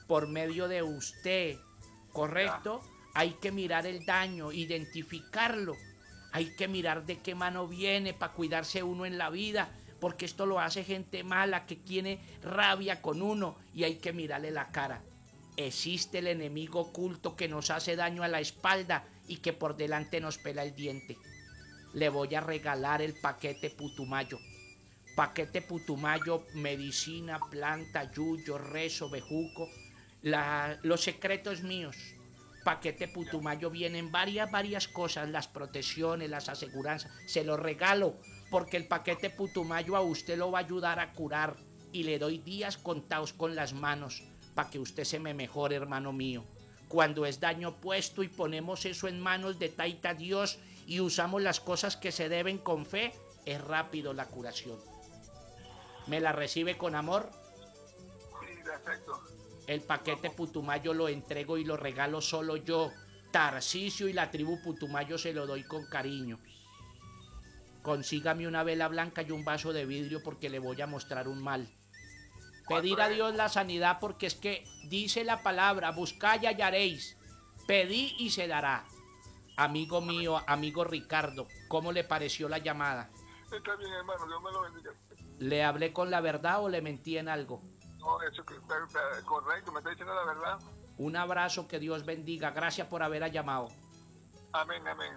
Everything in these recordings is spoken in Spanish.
por medio de usted, ¿correcto? Hay que mirar el daño, identificarlo. Hay que mirar de qué mano viene para cuidarse uno en la vida, porque esto lo hace gente mala que tiene rabia con uno y hay que mirarle la cara. Existe el enemigo oculto que nos hace daño a la espalda y que por delante nos pela el diente. Le voy a regalar el paquete Putumayo. Paquete Putumayo, medicina, planta, yuyo, rezo, bejuco, los secretos míos. Paquete Putumayo vienen varias cosas, las protecciones, las aseguranzas. Se lo regalo porque el paquete Putumayo a usted lo va a ayudar a curar y le doy días contados con las manos para que usted se me mejore, hermano mío. Cuando es daño puesto y ponemos eso en manos de Taita Dios y usamos las cosas que se deben con fe, es rápido la curación. ¿Me la recibe con amor? Sí, perfecto. El paquete Putumayo lo entrego y lo regalo solo yo. Tarcisio y la tribu Putumayo se lo doy con cariño. Consígame una vela blanca y un vaso de vidrio porque le voy a mostrar un mal. Pedir a Dios la sanidad porque es que dice la palabra, buscad y hallaréis, pedí y se dará. Amigo mío, amigo Ricardo, ¿cómo le pareció la llamada? Está bien, hermano, Dios me lo bendiga. ¿Le hablé con la verdad o le mentí en algo? No, eso está correcto, me está diciendo la verdad. Un abrazo, que Dios bendiga, gracias por haber llamado. Amén, amén.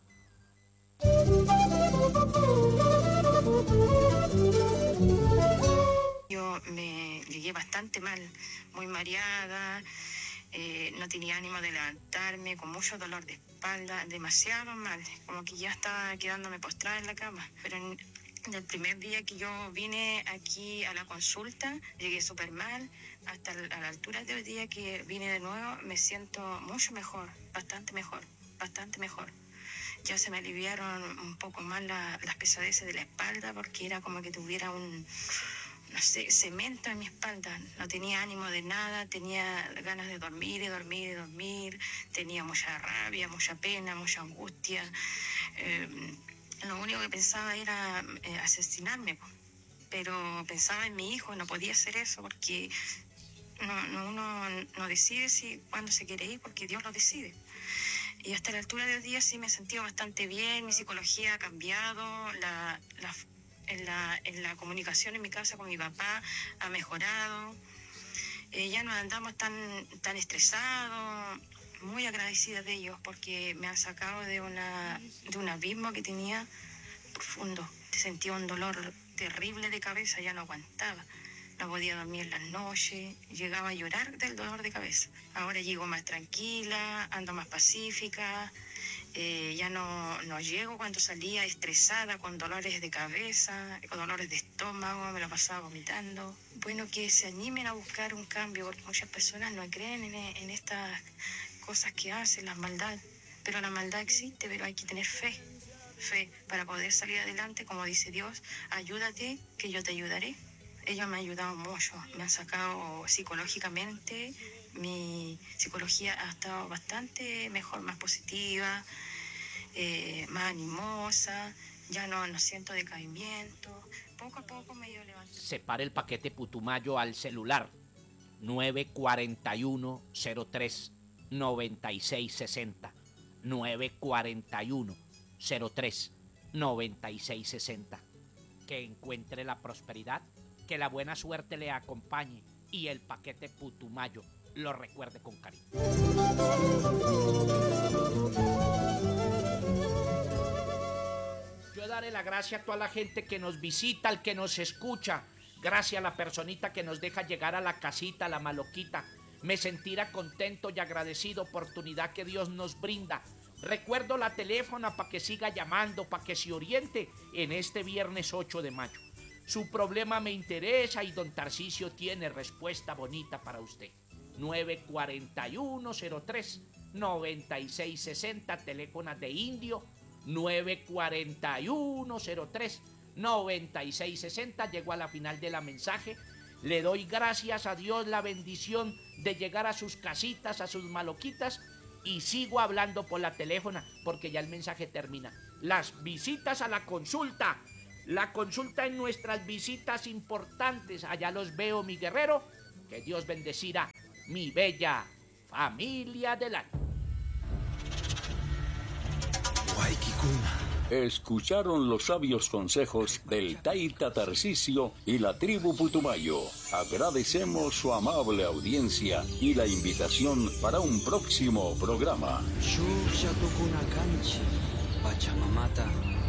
Yo me llegué bastante mal, muy mareada, no tenía ánimo de levantarme, con mucho dolor de espalda, demasiado mal, como que ya estaba quedándome postrada en la cama. Pero en el primer día que yo vine aquí a la consulta, llegué súper mal, hasta a la altura de hoy día que vine de nuevo, me siento mucho mejor, bastante mejor, bastante mejor. Ya se me aliviaron un poco más las pesadeces de la espalda, porque era como que tuviera no sé, cemento en mi espalda. No tenía ánimo de nada, tenía ganas de dormir y dormir y dormir, tenía mucha rabia, mucha pena, mucha angustia. Lo único que pensaba era asesinarme, pero pensaba en mi hijo, no podía hacer eso porque uno no decide cuándo se quiere ir, porque Dios lo decide. Y hasta la altura del día sí me he sentido bastante bien, mi psicología ha cambiado, en la comunicación en mi casa con mi papá ha mejorado, ya no andamos tan estresados, muy agradecida de ellos porque me han sacado de un abismo que tenía profundo. Sentía un dolor terrible de cabeza, ya no aguantaba. No podía dormir en las noches, llegaba a llorar del dolor de cabeza. Ahora llego más tranquila, ando más pacífica, ya no llego cuando salía estresada, con dolores de cabeza, con dolores de estómago, me lo pasaba vomitando. Bueno, que se animen a buscar un cambio, porque muchas personas no creen en estas cosas que hacen, las maldades. Pero la maldad existe, pero hay que tener fe para poder salir adelante, como dice Dios, ayúdate que yo te ayudaré. Ellos me han ayudado mucho, me han sacado psicológicamente, mi psicología ha estado bastante mejor, más positiva, más animosa, ya no siento decaimiento, poco a poco me he ido levantando. Separe el paquete Putumayo al celular 941 03 9660 941 03 9660. Que encuentre la prosperidad, que la buena suerte le acompañe y el paquete Putumayo lo recuerde con cariño. Yo daré la gracia a toda la gente que nos visita, al que nos escucha. Gracias a la personita que nos deja llegar a la casita, a la maloquita. Me sentirá contento y agradecido, oportunidad que Dios nos brinda. Recuerdo la teléfona para que siga llamando, para que se oriente en este viernes 8 de mayo. Su problema me interesa y don Tarcisio tiene respuesta bonita para usted. 941-03-9660, teléfono de Indio. 941-03-9660. Llegó a la final de la mensaje. Le doy gracias a Dios la bendición de llegar a sus casitas, a sus maloquitas, y sigo hablando por la teléfono porque ya el mensaje termina. Las visitas a la consulta en nuestras visitas importantes. Allá los veo, mi guerrero. Que Dios bendecirá. mi bella familia del año. Escucharon los sabios consejos del Taita Tarcisio y la tribu Putumayo. Agradecemos su amable audiencia y la invitación para un próximo programa. Shusha tukuna kanchi, Pachamamata.